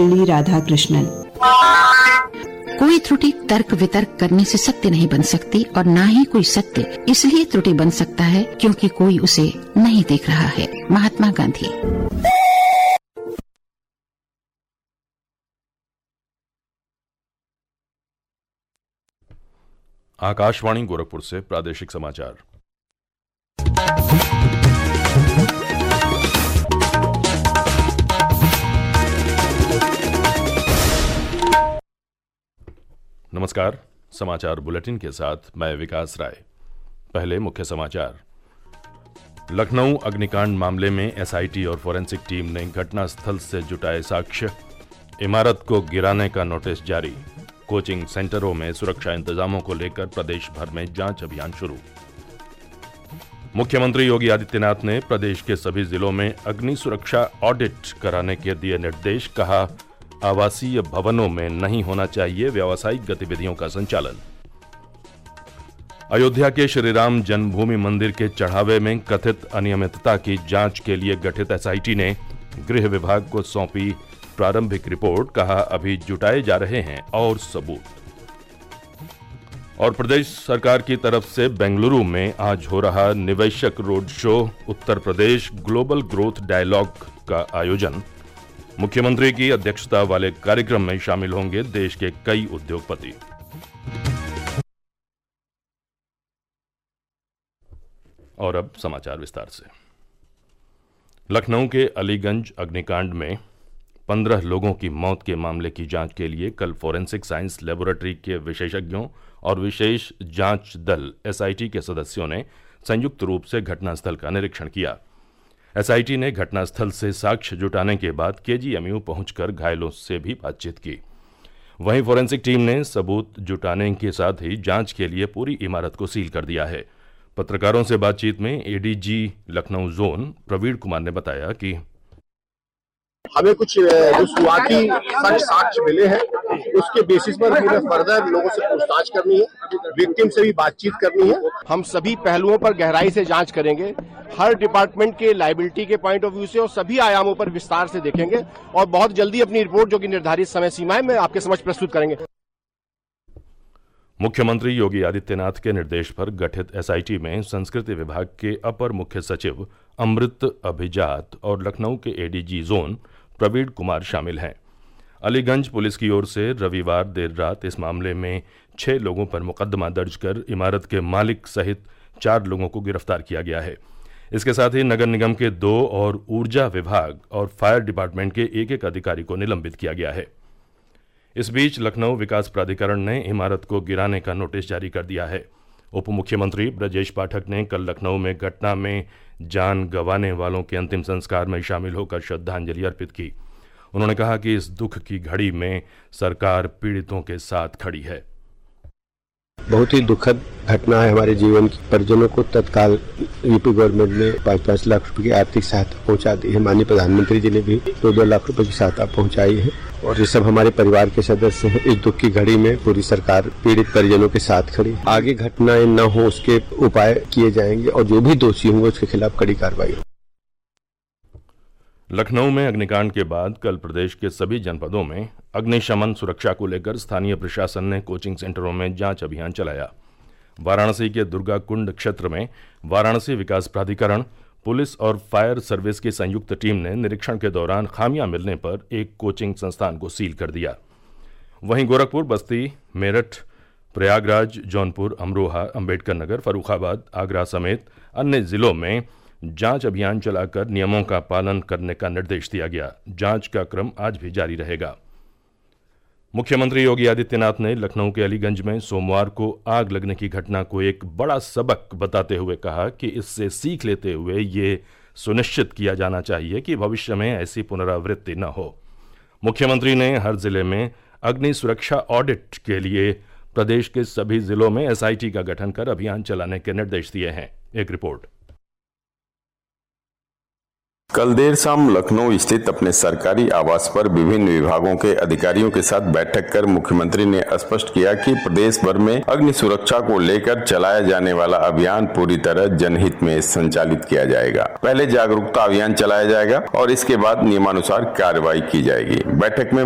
सर्वपल्ली राधाकृष्णन। कोई त्रुटि तर्क वितर्क करने से सत्य नहीं बन सकती और न ही कोई सत्य इसलिए त्रुटि बन सकता है क्योंकि कोई उसे नहीं देख रहा है। महात्मा गांधी। आकाशवाणी गोरखपुर से प्रादेशिक समाचार। नमस्कार, समाचार बुलेटिन के साथ मैं विकास राय। पहले मुख्य समाचार। लखनऊ अग्निकांड मामले में एसआईटी और फोरेंसिक टीम ने घटनास्थल से जुटाए साक्ष्य, इमारत को गिराने का नोटिस जारी। कोचिंग सेंटरों में सुरक्षा इंतजामों को लेकर प्रदेश भर में जांच अभियान शुरू। मुख्यमंत्री योगी आदित्यनाथ ने प्रदेश के सभी जिलों में अग्नि सुरक्षा ऑडिट कराने के दिए निर्देश। कहा, आवासीय भवनों में नहीं होना चाहिए व्यावसायिक गतिविधियों का संचालन। अयोध्या के श्रीराम जन्मभूमि मंदिर के चढ़ावे में कथित अनियमितता की जांच के लिए गठित एसआईटी ने गृह विभाग को सौंपी प्रारंभिक रिपोर्ट। कहा, अभी जुटाए जा रहे हैं और सबूत। और प्रदेश सरकार की तरफ से बेंगलुरु में आज हो रहा निवेशक road show, Uttar Pradesh global growth dialogue का आयोजन। मुख्यमंत्री की अध्यक्षता वाले कार्यक्रम में शामिल होंगे देश के कई उद्योगपति। और अब समाचार विस्तार से। लखनऊ के अलीगंज अग्निकांड में 15 लोगों की मौत के मामले की जांच के लिए कल फोरेंसिक साइंस लेबोरेटरी के विशेषज्ञों और विशेष जांच दल एसआईटी के सदस्यों ने संयुक्त रूप से घटनास्थल का निरीक्षण किया। एसआईटी ने घटनास्थल से साक्ष्य जुटाने के बाद केजीएमयू पहुंचकर घायलों से भी बातचीत की। वहीं फोरेंसिक टीम ने सबूत जुटाने के साथ ही जांच के लिए पूरी इमारत को सील कर दिया है। पत्रकारों से बातचीत में एडीजी लखनऊ जोन प्रवीण कुमार ने बताया कि हमें कुछ जो शुरुआती साक्ष्य मिले हैं उसके बेसिस पर हमें फर्दर लोगों से पूछताछ करनी है, विक्टिम से भी बातचीत करनी है। हम सभी पहलुओं पर गहराई से जांच करेंगे, हर डिपार्टमेंट के लायबिलिटी के पॉइंट ऑफ व्यू से और सभी आयामों पर विस्तार से देखेंगे और बहुत जल्दी अपनी रिपोर्ट जो कि निर्धारित समय सीमाएं में आपके समक्ष प्रस्तुत करेंगे। मुख्यमंत्री योगी आदित्यनाथ के निर्देश पर गठित एसआईटी में संस्कृति विभाग के अपर मुख्य सचिव अमृत अभिजात और लखनऊ के एडीजी जोन प्रवीण कुमार शामिल हैं। अलीगंज पुलिस की ओर से रविवार देर रात इस मामले में 6 लोगों पर मुकदमा दर्ज कर इमारत के मालिक सहित 4 लोगों को गिरफ्तार किया गया है। इसके साथ ही नगर निगम के 2 और ऊर्जा विभाग और फायर डिपार्टमेंट के एक अधिकारी को निलंबित किया गया है। इस बीच लखनऊ विकास प्राधिकरण ने इमारत को गिराने का नोटिस जारी कर दिया है। उप मुख्यमंत्री ब्रजेश पाठक ने कल लखनऊ में घटना में जान गंवाने वालों के अंतिम संस्कार में शामिल होकर श्रद्धांजलि अर्पित की। उन्होंने कहा कि इस दुख की घड़ी में सरकार पीड़ितों के साथ खड़ी है। बहुत ही दुखद घटना है हमारे जीवन की। परिजनों को तत्काल यूपी गवर्नमेंट ने 5-5 लाख रुपए की आर्थिक सहायता पहुंचा दी है। माननीय प्रधानमंत्री जी ने भी 2-2 लाख रुपए की सहायता पहुंचाई है और ये सब हमारे परिवार के सदस्य हैं। इस दुख की घड़ी में पूरी सरकार पीड़ित परिजनों के साथ खड़ी। आगे घटनाएं न हो उसके उपाय किए जाएंगे और जो भी दोषी होंगे उसके खिलाफ कड़ी कार्रवाई होगी। लखनऊ में अग्निकांड के बाद कल प्रदेश के सभी जनपदों में अग्निशमन सुरक्षा को लेकर स्थानीय प्रशासन ने कोचिंग सेंटरों में जांच अभियान चलाया। वाराणसी के दुर्गा कुंड क्षेत्र में वाराणसी विकास प्राधिकरण, पुलिस और फायर सर्विस की संयुक्त टीम ने निरीक्षण के दौरान खामियां मिलने पर एक कोचिंग संस्थान को सील कर दिया। वहीं गोरखपुर, बस्ती, मेरठ, प्रयागराज, जौनपुर, अमरोहा, अंबेडकर नगर, फर्रुखाबाद, आगरा समेत अन्य जिलों में जांच अभियान चलाकर नियमों का पालन करने का निर्देश दिया गया। जांच का क्रम आज भी जारी रहेगा। मुख्यमंत्री योगी आदित्यनाथ ने लखनऊ के अलीगंज में सोमवार को आग लगने की घटना को एक बड़ा सबक बताते हुए कहा कि इससे सीख लेते हुए ये सुनिश्चित किया जाना चाहिए कि भविष्य में ऐसी पुनरावृत्ति न हो। मुख्यमंत्री ने हर जिले में अग्नि सुरक्षा ऑडिट के लिए प्रदेश के सभी जिलों में एसआईटी का गठन कर अभियान चलाने के निर्देश दिए हैं। एक रिपोर्ट। कल देर शाम लखनऊ स्थित अपने सरकारी आवास पर विभिन्न विभागों के अधिकारियों के साथ बैठक कर मुख्यमंत्री ने स्पष्ट किया कि प्रदेश भर में अग्नि सुरक्षा को लेकर चलाया जाने वाला अभियान पूरी तरह जनहित में संचालित किया जाएगा। पहले जागरूकता अभियान चलाया जाएगा और इसके बाद नियमानुसार कार्रवाई की जाएगी। बैठक में